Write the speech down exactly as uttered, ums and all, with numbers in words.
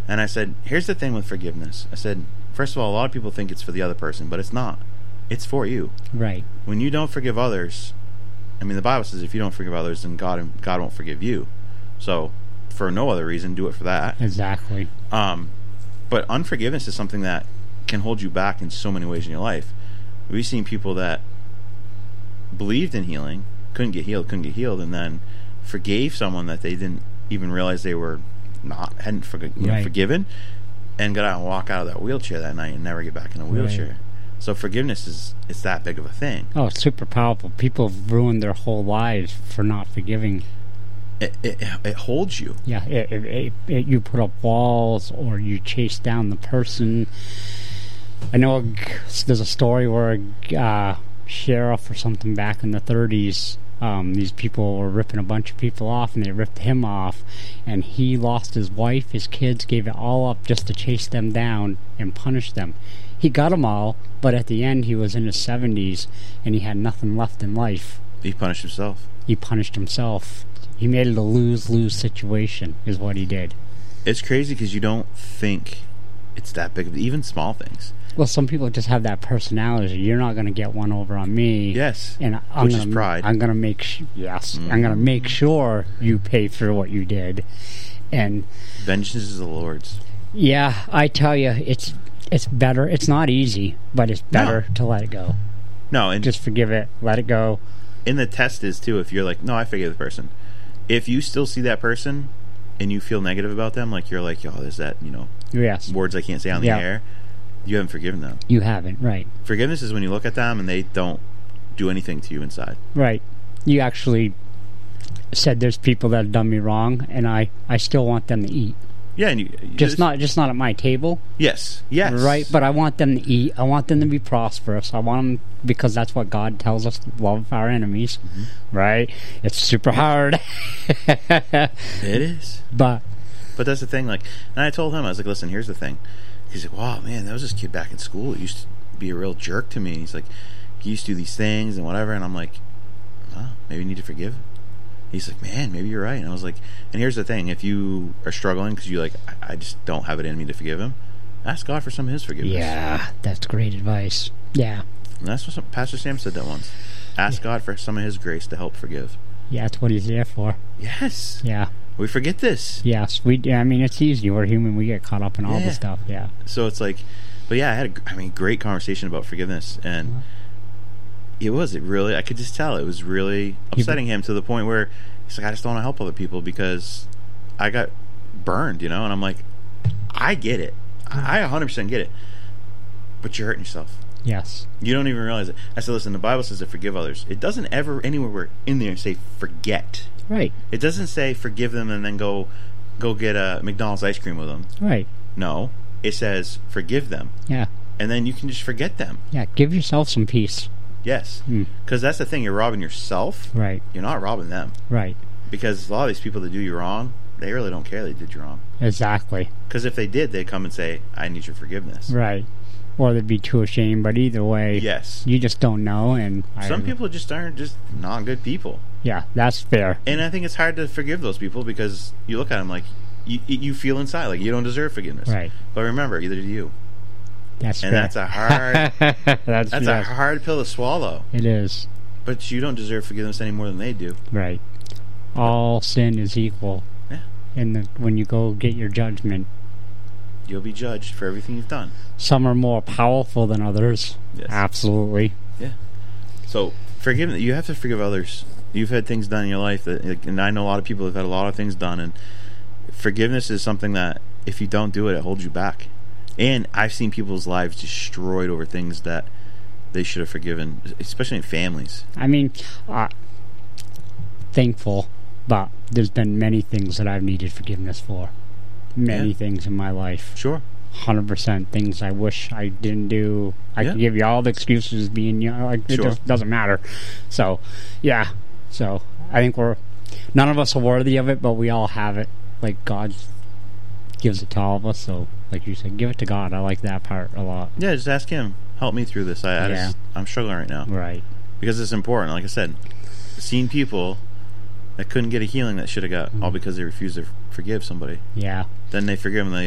And I said, here's the thing with forgiveness. I said, first of all, a lot of people think it's for the other person, but it's not. It's for you. Right. When you don't forgive others, I mean, the Bible says if you don't forgive others, then God God won't forgive you. So, for no other reason, do it for that. Exactly. Um, but unforgiveness is something that can hold you back in so many ways in your life. We've seen people that believed in healing, couldn't get healed, couldn't get healed, and then forgave someone that they didn't even realize they were not hadn't forg- you know, right. forgiven, and got out and walk out of that wheelchair that night and never get back in a wheelchair. Right. So forgiveness is it's that big of a thing. Oh, it's super powerful. People have ruined their whole lives for not forgiving. It it, it holds you. Yeah, it, it, it, it, you put up walls or you chase down the person. I know a, there's a story where a uh, sheriff or something back in the thirties, um, these people were ripping a bunch of people off, and they ripped him off, and he lost his wife, his kids, gave it all up just to chase them down and punish them. He got them all, but at the end he was in his seventies, and he had nothing left in life. He punished himself. He punished himself. He made it a lose-lose situation, is what he did. It's crazy because you don't think it's that big of even small things. Well, some people just have that personality. You're not going to get one over on me. Yes, and I'm which gonna, is pride. I'm going to make sh- yes, mm-hmm. I'm going to make sure you pay for what you did. And vengeance is the Lord's. Yeah, I tell you, it's it's better. It's not easy, but it's better no. to let it go. No, and just forgive it, let it go. And the test is too, if you're like, no, I forgive the person. If you still see that person and you feel negative about them, like you're like, yo, there's that, you know, yes. words I can't say on the yeah. air, you haven't forgiven them. You haven't, right. Forgiveness is when you look at them and they don't do anything to you inside. Right. You actually said there's people that have done me wrong, and I, I still want them to eat. Yeah, and you, you just, just not just not at my table. Yes, yes. Right, but I want them to eat. I want them to be prosperous. I want them, because that's what God tells us, love our enemies. Mm-hmm. Right? It's super hard. It is. But but that's the thing. Like, and I told him, I was like, listen, here's the thing. He's like, wow, man, that was this kid back in school. He used to be a real jerk to me. He's like, he used to do these things and whatever. And I'm like, well, maybe you need to forgive him. He's like, man, maybe you're right. And I was like, and here's the thing. If you are struggling because you like, I, I just don't have it in me to forgive him, ask God for some of his forgiveness. Yeah, that's great advice. Yeah. And that's what some, Pastor Sam said that once. Ask yeah. God for some of his grace to help forgive. Yeah, that's what he's there for. Yes. Yeah. We forget this. Yes. we. I mean, it's easy. We're human. We get caught up in all yeah. the stuff. Yeah. So it's like, but yeah, I had a I mean, great conversation about forgiveness. And uh-huh. it was, it really, I could just tell it was really upsetting him to the point where he's like, I just don't want to help other people because I got burned, you know? And I'm like, I get it. I one hundred percent get it. But you're hurting yourself. Yes. You don't even realize it. I said, listen, the Bible says to forgive others. It doesn't ever anywhere in there say forget. Right. It doesn't say forgive them and then go go get a McDonald's ice cream with them. Right. No. It says forgive them. Yeah. And then you can just forget them. Yeah. Give yourself some peace. Yes. Because mm. that's the thing. You're robbing yourself. Right. You're not robbing them. Right. Because a lot of these people that do you wrong, they really don't care they did you wrong. Exactly. Because if they did, they'd come and say, I need your forgiveness. Right. Or they'd be too ashamed, but either way, yes, you just don't know. And some I, people just aren't just not good people. Yeah, that's fair. And I think it's hard to forgive those people because you look at them like you, you feel inside like you don't deserve forgiveness. Right. But remember, either do you. That's and fair. that's a hard. that's that's yes. a hard pill to swallow. It is. But you don't deserve forgiveness any more than they do. Right. All sin is equal. Yeah. And the, when you go get your judgment, you'll be judged for everything you've done. Some are more powerful than others. Yes. Absolutely. Yeah. So forgiveness, you have to forgive others. You've had things done in your life, that, and I know a lot of people have had a lot of things done, and forgiveness is something that if you don't do it, it holds you back. And I've seen people's lives destroyed over things that they should have forgiven, especially in families. I mean, uh, thankful, but there's been many things that I've needed forgiveness for. Many yeah. things in my life. Sure. one hundred percent things I wish I didn't do. I yeah. can give you all the excuses being, you know, like, it sure. just doesn't matter. So, yeah. So, I think we're, none of us are worthy of it, but we all have it. Like, God gives it to all of us. So, like you said, give it to God. I like that part a lot. Yeah, just ask Him. Help me through this. I, I yeah. just, I'm struggling right now. Right. Because it's important. Like I said, seeing people that couldn't get a healing that should have got, mm. all because they refused to forgive somebody. Yeah. Then they forgive them. They